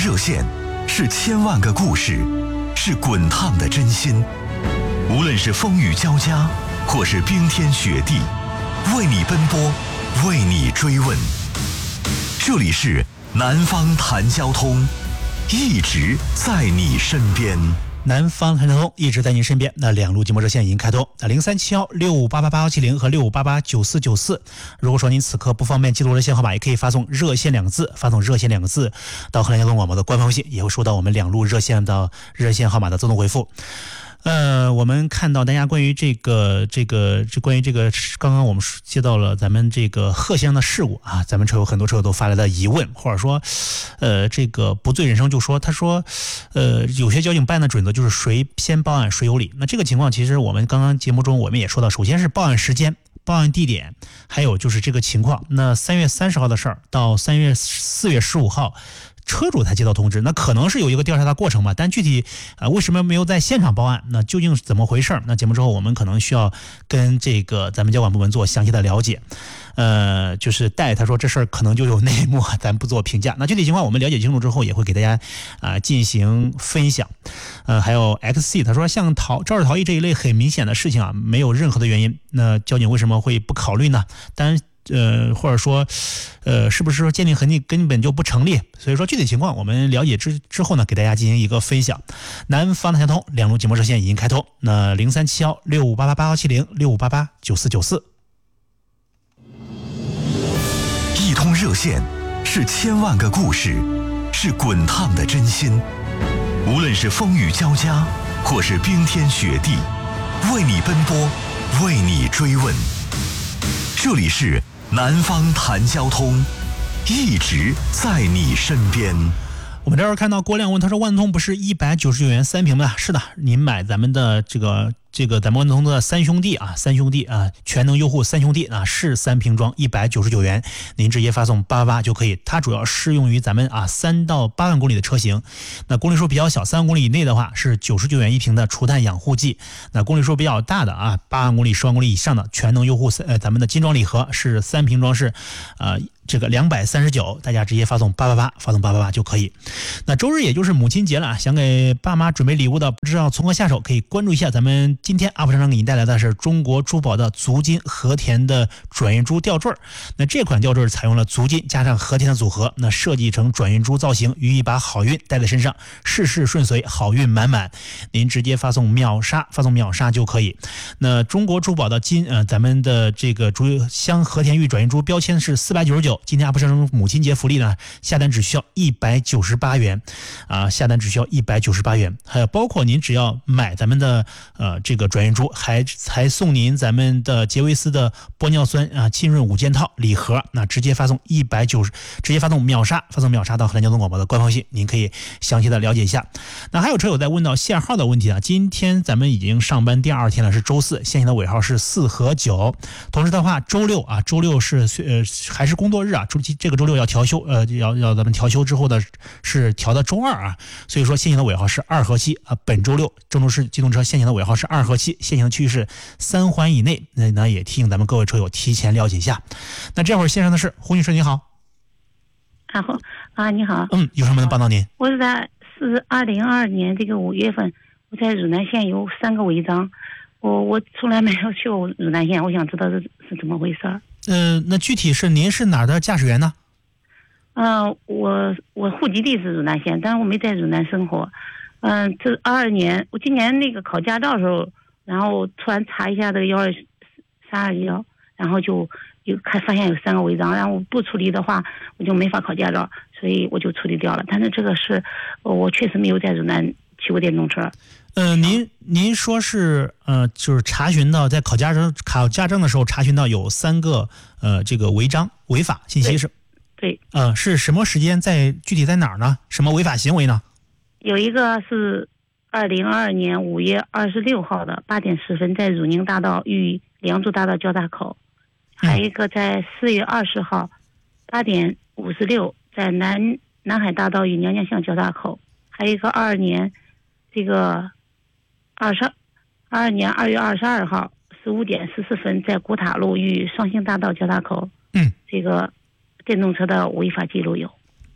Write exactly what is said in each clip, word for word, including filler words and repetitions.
热线是千万个故事，是滚烫的真心。无论是风雨交加，或是冰天雪地，为你奔波，为你追问。这里是南方谈交通，一直在你身边。 南方谈交通一直在您身边。那两路节目热线已经开通，那零三七幺六五八八八幺七零和六五八八九四九四。如果说您此刻不方便记录热线号码，也可以发送热线两个字，发送热线两个字到河南交通广播的官方微信，也会收到我们两路热线的热线号码的自动回复。呃，我们看到大家关于这个这个这关于这个刚刚我们接到了咱们这个鹤乡的事故啊，咱们车友很多车友都发来的疑问，或者说，呃，这个不醉人生就说，他说，呃，有些交警办的准则就是谁先报案谁有理。那这个情况其实我们刚刚节目中我们也说到，首先是报案时间、报案地点，还有就是这个情况。那三月三十号的事儿到三月四月十五号。车主才接到通知，那可能是有一个调查的过程吧，但具体呃为什么没有在现场报案，那究竟是怎么回事？那节目之后我们可能需要跟这个咱们交管部门做详细的了解。呃，就是戴他说这事儿可能就有内幕，咱不做评价。那具体情况我们了解清楚之后，也会给大家啊、呃、进行分享。呃，还有 X C 他说像逃肇事逃逸这一类很明显的事情啊，没有任何的原因，那交警为什么会不考虑呢？当然。呃，或者说，呃，是不是说鉴定痕迹根本就不成立？所以说具体情况我们了解之之后呢，给大家进行一个分享。南方谈交通两路节目热线已经开通，那零三七幺六五八八八幺七零六五八八九四九四。 一通热线是千万个故事，是滚烫的真心。无论是风雨交加，或是冰天雪地，为你奔波，为你追问。这里是南方谈交通，一直在你身边。 我们这儿看到郭亮问，他说万通不是一百九十九元三瓶吗？是的，您买咱们的这个这个咱们万通的三兄弟啊，三兄弟啊，全能优护三兄弟啊，是三瓶装一百九十九元，您直接发送八八八就可以。它主要适用于咱们啊三到八万公里的车型，那公里数比较小，三万公里以内的话是九十九元一瓶的除碳养护剂。那公里数比较大的啊，八万公里、十万公里以上的全能优护呃咱们的精装礼盒是三瓶装是呃。这个两百三十九，大家直接发送八八八，发送八八八就可以。那周日也就是母亲节了，想给爸妈准备礼物的，不知道从何下手，可以关注一下咱们今天阿普厂长给您带来的是中国珠宝的足金和田的转运珠吊坠。那这款吊坠采用了足金加上和田的组合，那设计成转运珠造型，寓意把好运带在身上，事事顺遂，好运满满。您直接发送秒杀，发送秒杀就可以。那中国珠宝的金呃，咱们的这个珠镶和田玉转运珠标签是四百九十九。今天阿普商母亲节福利呢，下单只需要一百九十八元啊，下单只需要一百九十八元。还有包括您只要买咱们的呃这个转运珠，还还送您咱们的杰维斯的玻尿酸啊浸润五件套礼盒，那直接发送一百九十，直接发送秒杀，发送秒杀到河南交通广播的官方信，您可以详细的了解一下。那还有车友在问到限号的问题啊，今天咱们已经上班第二天了，是周四，限行的尾号是四和九。同时的话，周六啊，周六是呃还是工作日啊，周这个周六要调休，呃，要要咱们调休之后的是调到周二啊，所以说限行的尾号是二和七啊。本周六郑州市机动车限行的尾号是二和七，限行的区域是三环以内。那那也提醒咱们各位车友提前了解一下。那这会儿线上的是胡女士，你好。 啊好啊，你好。 嗯，有什么能帮到您？ 我是在是二零二二年这个五月份，我在汝南县有三个违章，我我从来没有去过汝南县，我想知道是是怎么回事儿。 呃，那具体是您是哪儿的驾驶员呢？ 嗯、呃，我我户籍地是汝南县，但是我没在汝南生活。嗯、呃，这二二年，我今年那个考驾照的时候，然后突然查一下这个幺二三二幺，然后就有看发现有三个违章，然后不处理的话，我就没法考驾照，所以我就处理掉了。但是这个是，我确实没有在汝南骑过电动车。 呃，您您说是呃，就是查询到在考驾照考驾证的时候查询到有三个呃这个违章违法信息是？ 对。 呃，是什么时间在具体在哪儿呢？什么违法行为呢？ 有一个是二零二二年五月二十六号的八点十分，在汝宁大道与梁祝大道交叉口； 嗯、 还有一个在四月二十号八点五十六，在南南海大道与娘娘巷交叉口；还有一个二二年这个。二十二二年二月二十二号十五点十四分，在古塔路与双星大道交叉口， 嗯， 这个电动车的违法记录有。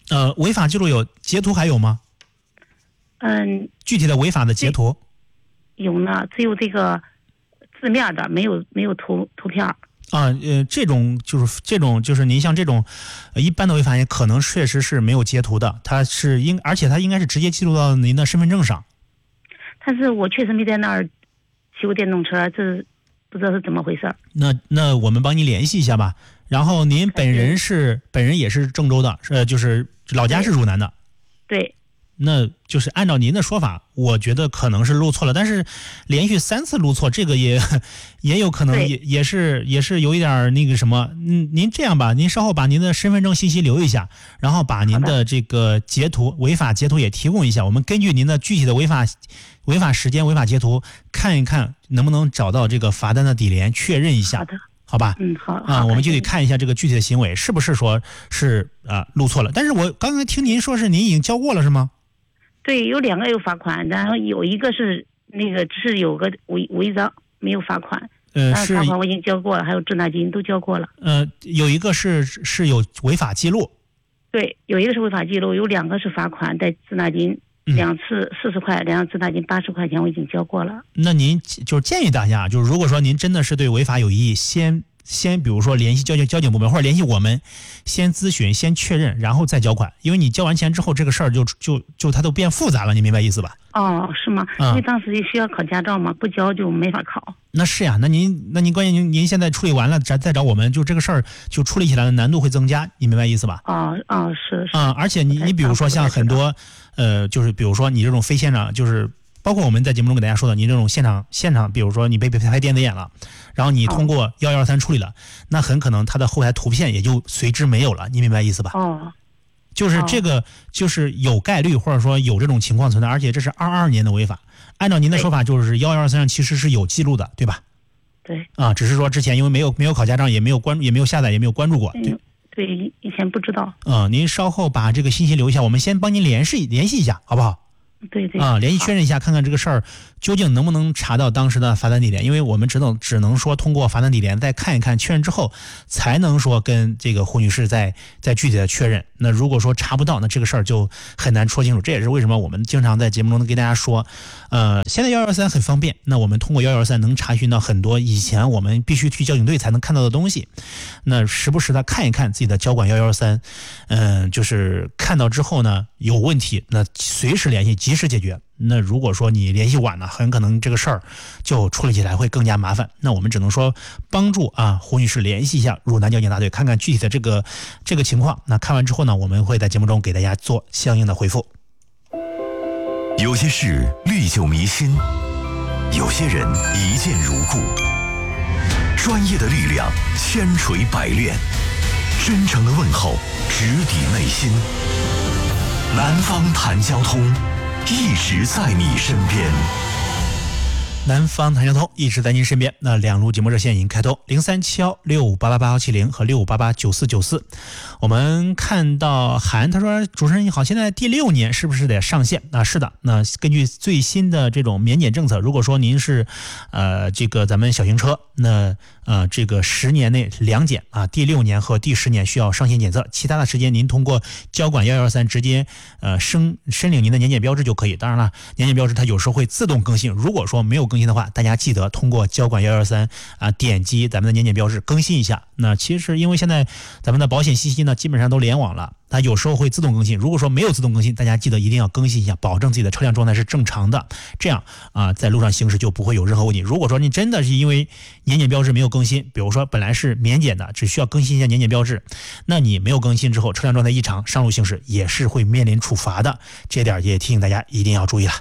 呃，违法记录有截图还有吗？ 嗯， 具体的违法的截图有呢，只有这个字面的，没有没有图图片。 啊，呃，这种就是这种就是您像这种、呃、一般的违法也可能确实是没有截图的，它是应而且它应该是直接记录到您的身份证上。 但是我确实没在那儿骑过电动车，这不知道是怎么回事。 那那我们帮您联系一下吧。然后您本人是本人也是郑州的，呃，就是老家是汝南的。 对。 那就是按照您的说法，我觉得可能是录错了，但是连续三次录错，这个也也有可能也也是也是有一点那个什么。嗯，您这样吧，您稍后把您的身份证信息留一下，然后把您的这个截图违法截图也提供一下，我们根据您的具体的违法违法时间、违法截图看一看能不能找到这个罚单的底联，确认一下。 好的。 好吧， 嗯，好啊，我们就得看一下这个具体的行为是不是说是啊、呃、录错了。但是我刚才听您说是您已经交过了是吗？ 对，有两个有罚款，然后有一个是那个只是有个违违章没有罚款。 呃，是罚款我已经交过了，还有滞纳金都交过了。 呃，有一个是是有违法记录。 对，有一个是违法记录，有两个是罚款带滞纳金。两次四十块，两次滞纳金八十块钱，我已经交过了。 那您就是建议大家，就是如果说您真的是对违法有异议，先先比如说联系交警交警部门或者联系我们，先咨询，先确认，然后再交款。因为你交完钱之后，这个事儿就就就它都变复杂了，你明白意思吧？ 哦，是吗？ 嗯、 因为当时需要考驾照嘛，不交就没法考。 那是呀，那您那您关键您您现在处理完了，再再找我们，就这个事儿就处理起来的难度会增加，你明白意思吧？ 哦哦，是是。 啊、嗯，而且你你比如说像很多。呃，就是比如说你这种非现场，就是包括我们在节目中给大家说的，你这种现场现场，比如说你被被拍电子眼了，然后你通过幺幺二三处理了，那很可能它的后台图片也就随之没有了，你明白意思吧？ 哦， 就是这个就是有概率或者说有这种情况存在，而且这是二二年的违法，按照您的说法就是幺幺二三上其实是有记录的，对吧？ 对。 啊，只是说之前因为没有没有考驾照，也没有关注，也没有下载，也没有关注过。对。 对，以前不知道。 嗯，您稍后把这个信息留一下，我们先帮您联系联系一下，好不好？ 对对。 啊，联系确认一下，看看这个事儿究竟能不能查到当时的罚单底联，因为我们只能只能说通过罚单底联再看一看，确认之后才能说跟这个胡女士再再具体的确认。那如果说查不到，那这个事儿就很难说清楚。这也是为什么我们经常在节目中跟大家说，呃，现在幺幺三很方便，那我们通过幺幺三能查询到很多以前我们必须去交警队才能看到的东西。那时不时的看一看自己的交管幺幺三，嗯，就是看到之后呢有问题，那随时联系，及时解决。那如果说你联系晚了，很可能这个事儿就处理起来会更加麻烦。那我们只能说帮助啊胡女士联系一下汝南交警大队，看看具体的这个这个情况。那看完之后呢，我们会在节目中给大家做相应的回复。 有些事历久弥新，有些人一见如故。专业的力量千锤百炼，真诚的问候直抵内心。南方谈交通，一直在你身边。 南方谈交通一直在您身边。那两路节目热线已经开通，零三七幺六五八八八幺七零和六五八八九四九四。我们看到韩他说：“主持人你好，现在第六年是不是得上线？”啊，是的。那根据最新的这种免检政策，如果说您是呃这个咱们小型车，那呃这个十年内两检啊，第六年和第十年需要上线检测，其他的时间您通过交管幺幺三直接呃申申领您的年检标志就可以。当然了，年检标志它有时候会自动更新，如果说没有更新的话，大家记得通过交管幺幺三啊点击咱们的年检标志更新一下。那其实因为现在咱们的保险信息呢基本上都联网了，它有时候会自动更新，如果说没有自动更新，大家记得一定要更新一下，保证自己的车辆状态是正常的，这样啊在路上行驶就不会有任何问题。如果说你真的是因为年检标志没有更新，比如说本来是免检的，只需要更新一下年检标志，那你没有更新之后车辆状态异常上路行驶也是会面临处罚的，这点也提醒大家一定要注意了。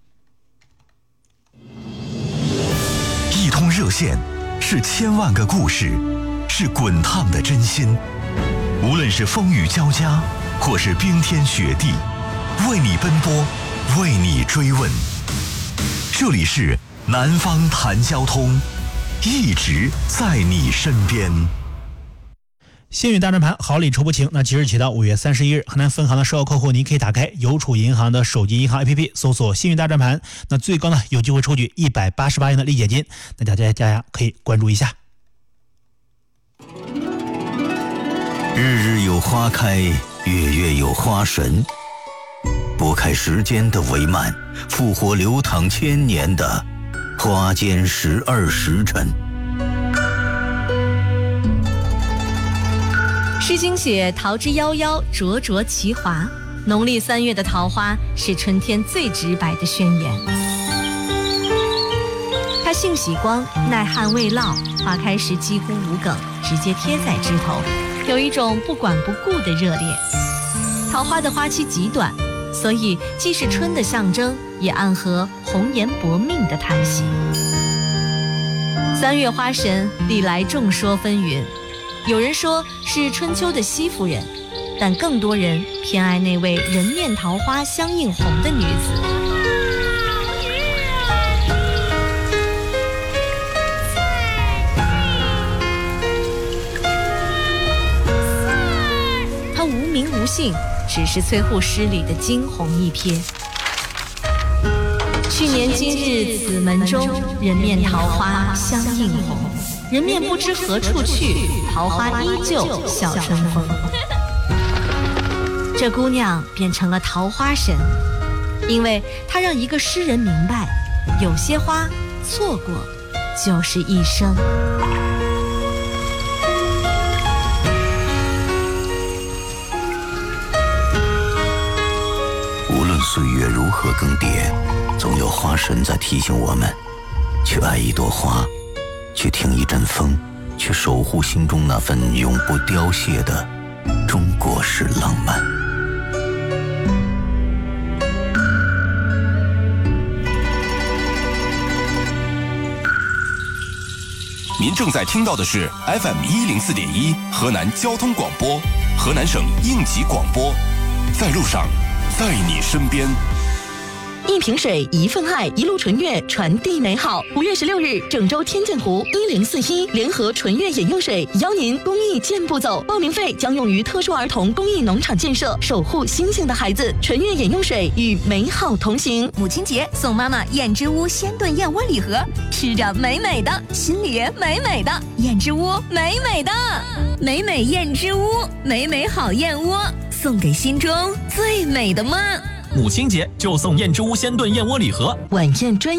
一通热线是千万个故事，是滚烫的真心。无论是风雨交加，或是冰天雪地，为你奔波，为你追问。这里是南方谈交通，一直在你身边。 幸运大转盘，好礼抽不清。那即日起到五月三十一日，河南分行的售后客户，您可以打开邮储银行的手机银行 A P P， 搜索幸运大转盘。那最高呢，有机会抽取一百八十八元的理解金。那大家大家可以关注一下。 日日有花开，月月有花。 花神，拨开时间的帷幔，复活流淌千年的花间十二时辰。 诗经写桃之夭夭，灼灼其华。农历三月的桃花是春天最直白的宣言。它性喜光，耐旱未涝，花开时几乎无梗，直接贴在枝头，有一种不管不顾的热烈。桃花的花期极短，所以既是春的象征，也暗合红颜薄命的叹息。三月花神历来众说纷纭，有人说是春秋的西夫人，但更多人偏爱那位人面桃花相映红的女子。她无名无姓，只是崔护诗里的惊鸿一瞥。去年今日此门中，人面桃花相映红。人面不知何处去，桃花依旧笑春风。这姑娘变成了桃花神，因为她让一个诗人明白，有些花错过就是一生。 无论岁月如何更迭，总有花神在提醒我们，去爱一朵花，去听一阵风，去守护心中那份永不凋谢的中国式浪漫。 您正在听到的是 F M 一零四点一河南交通广播，河南省应急广播，在路上，在你身边。 一瓶水，一份爱，一路纯悦，传递美好。五月十六日，郑州天剑湖一零四一联合纯悦饮用水邀您公益健步走，报名费将用于特殊儿童公益农场建设，守护星星的孩子。纯悦饮用水与美好同行。 母亲节送妈妈燕之屋鲜炖燕窝礼盒，吃着美美的，心里美美的。燕之屋美美的，美美燕之屋，美美好燕窝，送给心中最美的妈。 母亲节就送燕之屋鲜炖燕窝礼盒， 晚宴专